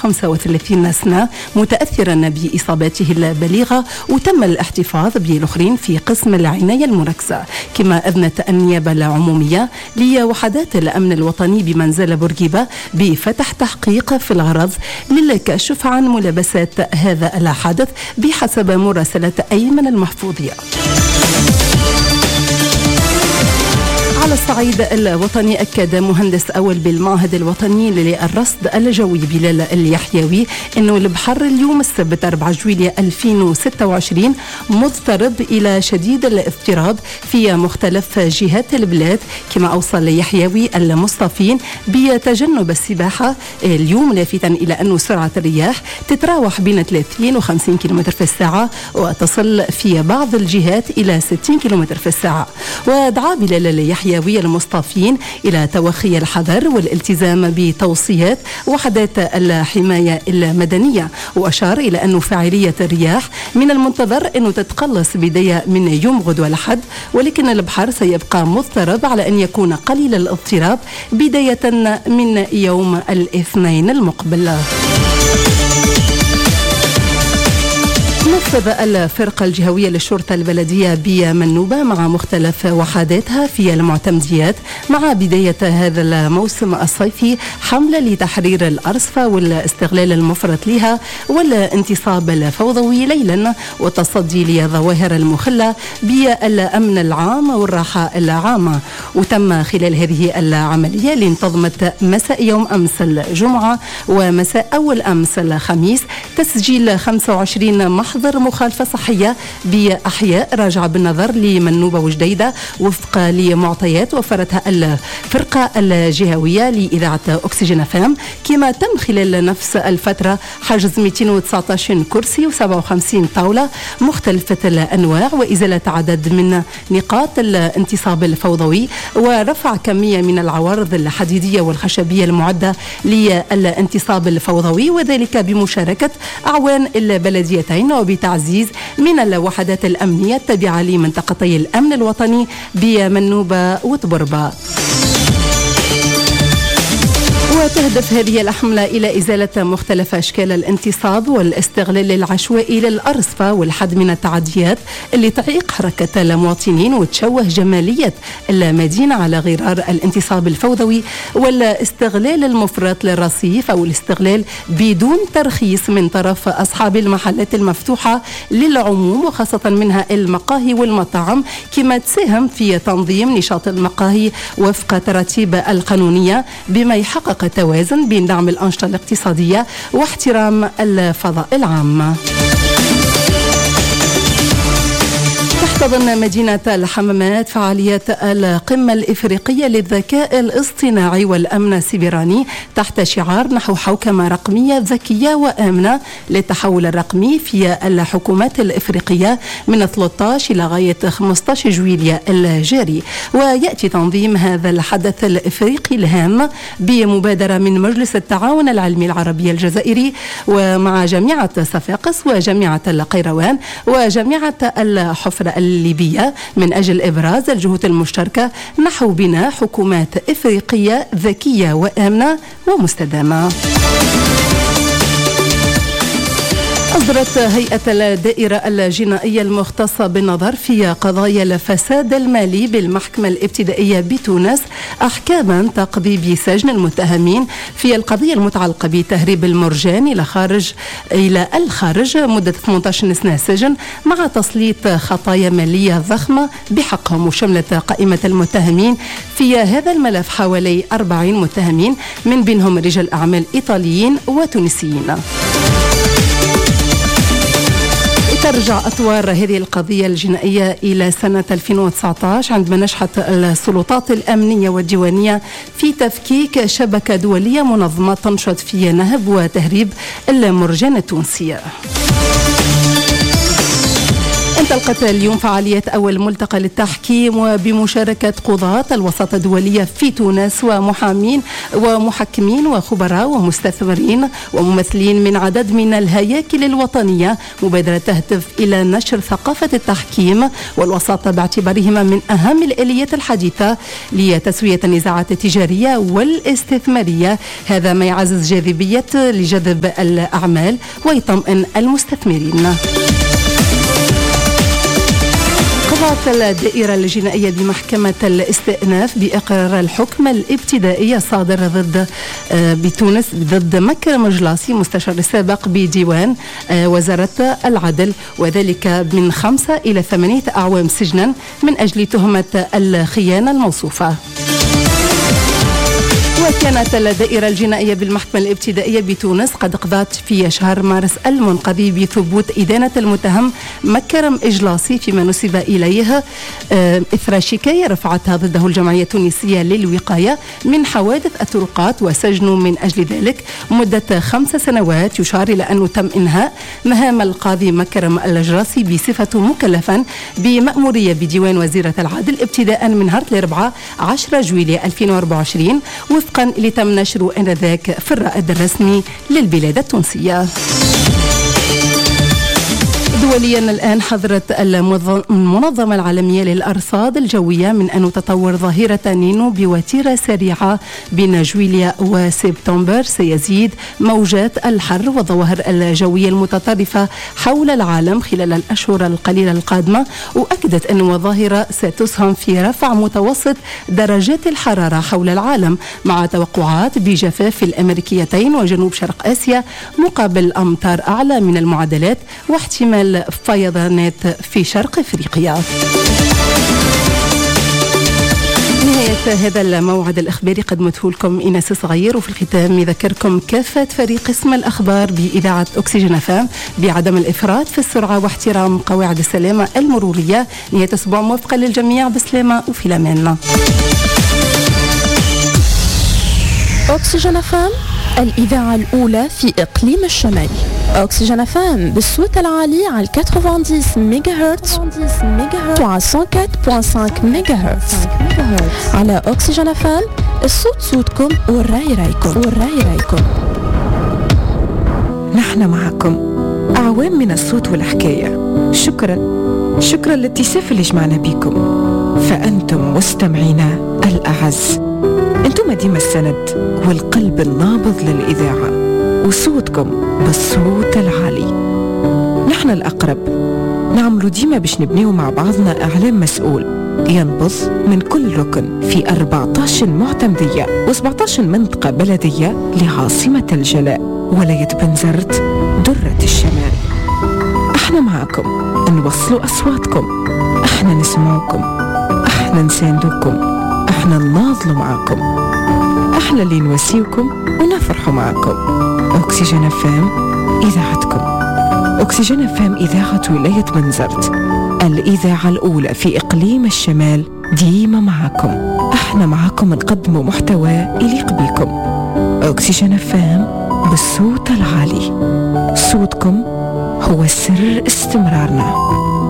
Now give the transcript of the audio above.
35 سنة متأثرا بإصاباته البليغة، وتم الاحتفاظ بالآخرين في قسم العناية المركزة. كما أذنت النيابة العمومية لوحدات الأمن الوطني بمنزل بورقيبة بفتح تحقيق في الغرض للكشف عن ملابسات هذا الحادث بحسب مراسلة أيمن المحفوظية. على الصعيد الوطني، أكد مهندس أول بالمعهد الوطني للرصد الجوي بلال اليحيوي أنه البحر اليوم السبت 4 جويلية 2026 مضطرب إلى شديد الاضطراب في مختلف جهات البلاد. كما أوصى اليحيوي المصطفين بتجنب السباحة اليوم، لافتا إلى أن سرعة الرياح تتراوح بين 30 و 50 كم في الساعة، وتصل في بعض الجهات إلى 60 كم في الساعة. ودعا بلال اليحيوي المصطفين إلى توخي الحذر والالتزام بتوصيات وحدات الحماية المدنية، وأشار إلى أن فاعلية الرياح من المنتظر أن تتقلص بداية من يوم غدوة الأحد، ولكن البحر سيبقى مضطرب على أن يكون قليل الاضطراب بداية من يوم الاثنين المقبل. نفذ الفرقة الجهوية للشرطة البلدية بمنوبة مع مختلف وحداتها في المعتمديات مع بداية هذا الموسم الصيفي حملة لتحرير الأرصفة والاستغلال المفرط لها والانتصاب الفوضوي ليلا، والتصدي للظواهر المخلة بالأمن العام والراحة العامة. وتم خلال هذه العملية اللي انتظمت مساء يوم أمس الجمعة ومساء أول أمس الخميس تسجيل 25 محضر مخالفة صحية بأحياء راجعة بالنظر لمنوبة وجديدة وفق لمعطيات وفرتها الفرقة الجهوية لإذاعة أكسجين فام. كما تم خلال نفس الفترة حجز 219 كرسي و57 طاولة مختلفة الأنواع وإزالة عدد من نقاط الانتصاب الفوضوي ورفع كمية من العوارض الحديدية والخشبية المعدة للانتصاب الفوضوي، وذلك بمشاركة أعوان البلديتين وبتعزيز من الوحدات الأمنية التابعة لمنطقتي الأمن الوطني بمنوبة وطبربة. وتهدف هذه الحملة إلى إزالة مختلف أشكال الانتصاب والاستغلال العشوائي للأرصفة والحد من التعديات اللي تعيق حركة المواطنين وتشوه جمالية المدينة على غرار الانتصاب الفوضوي والاستغلال المفرط للرصيف أو الاستغلال بدون ترخيص من طرف أصحاب المحلات المفتوحة للعموم وخاصة منها المقاهي والمطاعم، كما تساهم في تنظيم نشاط المقاهي وفق تراتيب القانونية بما يحقق توازن بين دعم الأنشطة الاقتصادية واحترام الفضاء العام. تحتضن مدينة الحمامات فعاليات القمة الإفريقية للذكاء الاصطناعي والأمن السيبراني تحت شعار نحو حوكمة رقمية ذكية وآمنة للتحول الرقمي في الحكومات الإفريقية من 13 إلى غاية 15 جويلية الجاري. ويأتي تنظيم هذا الحدث الإفريقي الهام بمبادرة من مجلس التعاون العلمي العربي الجزائري ومع جامعة صفاقس وجامعة القيروان وجامعة الحفرة الليبية من أجل إبراز الجهود المشتركة نحو بناء حكومات إفريقية ذكية وآمنة ومستدامة. أصدرت هيئة الدائرة الجنائية المختصة بالنظر في قضايا الفساد المالي بالمحكمة الابتدائية بتونس أحكاما تقضي بسجن المتهمين في القضية المتعلقة بتهريب المرجان إلى الخارج مدة 18 سنة سجن مع تسليط خطايا مالية ضخمة بحقهم، وشملت قائمة المتهمين في هذا الملف حوالي 40 متهمين من بينهم رجال أعمال إيطاليين وتونسيين. ترجع أطوار هذه القضية الجنائية إلى سنة 2019 عندما نجحت السلطات الأمنية والديوانية في تفكيك شبكة دولية منظمة تنشط في نهب وتهريب المرجان التونسي. انطلقت اليوم فعاليات أول ملتقى للتحكيم وبمشاركة قضاة الوساطة الدولية في تونس ومحامين ومحكمين وخبراء ومستثمرين وممثلين من عدد من الهياكل الوطنية. مبادرة تهدف إلى نشر ثقافة التحكيم والوساطة باعتبارهما من أهم الآليات الحديثة لتسوية النزاعات التجارية والاستثمارية. هذا ما يعزز جاذبية لجذب الأعمال ويطمئن المستثمرين. قضت الدائرة الجنائية بمحكمة الاستئناف بإقرار الحكم الابتدائي الصادر بتونس ضد مكرم جلاسي مستشار السابق بديوان وزارة العدل، وذلك من 5 إلى 8 أعوام سجنا من أجل تهمة الخيانة الموصوفة. وكانت الدائرة الجنائية بالمحكمة الابتدائية بتونس قد قضت في شهر مارس المنقضي بثبوت إدانة المتهم مكرم إجلاسي فيما نسب إليه إثر شكاية رفعتها ضده الجمعية التونسية للوقاية من حوادث الطرقات، وسجن من أجل ذلك مدة 5 سنوات. يشار إلى أنه تم إنهاء مهام القاضي مكرم الإجلاسي بصفته مكلفا بمأمورية بديوان وزيرة العدل ابتداء من نهار الأربعاء 10 جويلية 2024 وفقا اللي تم نشره آنذاك في الرائد الرسمي للبلاد التونسية. دوليا الآن حذرت المنظمة العالمية للأرصاد الجوية من أن تطور ظاهرة نينو بوتيرة سريعة بين جويليا وسبتمبر سيزيد موجات الحر والظواهر الجوية المتطرفة حول العالم خلال الأشهر القليلة القادمة، وأكدت أن الظاهرة ستسهم في رفع متوسط درجات الحرارة حول العالم مع توقعات بجفاف في الأمريكيتين وجنوب شرق آسيا مقابل أمطار أعلى من المعدلات واحتمال فيضانات في شرق أفريقيا. نهاية هذا الموعد الإخباري قدمته لكم إيناس صغير، وفي الختام يذكركم كافة فريق قسم الأخبار بإذاعة أكسجين FM بعدم الإفراط في السرعة واحترام قواعد السلامة المرورية. نهاية أسبوع موفقة للجميع، بسلامة وفي الأمان. أكسجين FM الإذاعة الأولى في إقليم الشمال. أكسجين FM بالصوت العالي على 90 ميجاهرتز وعلى 104.5 ميجاهرتز. على أكسجين FM الصوت صوتكم والرأي رايكم. نحن معكم أعوام من الصوت والحكاية. شكرا للاتساف اللي جمعنا بيكم، فأنتم مستمعينا الأعز. أنتم ديما السند والقلب النابض للإذاعة، وصوتكم بالصوت العالي. نحن الأقرب نعملوا ديما باش نبنيو مع بعضنا إعلام مسؤول ينبض من كل ركن في 14 معتمدية و17 منطقة بلدية لعاصمة الجلاء ولاية بنزرت درة الشمال. احنا معكم نوصلوا أصواتكم، احنا نسمعكم، احنا نساندوكم، احنا نناضلوا معكم، احنا اللي نواسيوكم ونفرحوا معكم. أكسجين FM إذاعتكم. أكسجين FM إذاعة ولاية بنزرت، الإذاعة الأولى في إقليم الشمال، ديما معكم. احنا معكم نقدموا محتوى يليق بكم. أكسجين FM بالصوت العالي، صوتكم هو سر استمرارنا.